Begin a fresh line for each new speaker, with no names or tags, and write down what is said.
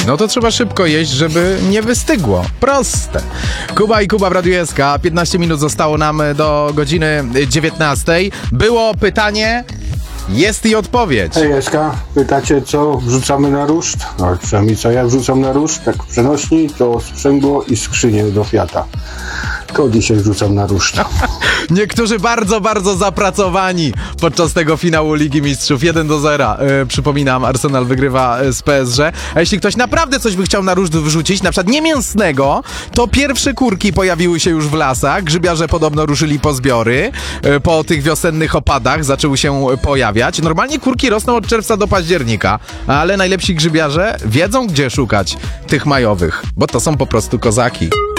No to trzeba szybko jeść, żeby nie wystygło. Proste. Kuba i Kuba w Radiu SK. 15 minut zostało nam do godziny 19. Było pytanie, jest i odpowiedź.
Hej Eska, pytacie co wrzucamy na ruszt? No przynajmniej co ja wrzucam na ruszt, tak w przenośni, to sprzęgło i skrzynię do Fiata. To dzisiaj wrzucam na ruszt.
Niektórzy bardzo, bardzo zapracowani podczas tego finału Ligi Mistrzów. 1-0. Przypominam, Arsenal wygrywa z PSG. A jeśli ktoś naprawdę coś by chciał na ruszt wrzucić, na przykład nie mięsnego, to pierwsze kurki pojawiły się już w lasach. Grzybiarze podobno ruszyli po zbiory. Po tych wiosennych opadach zaczęły się pojawiać. Normalnie kurki rosną od czerwca do października, ale najlepsi grzybiarze wiedzą, gdzie szukać tych majowych, bo to są po prostu kozaki.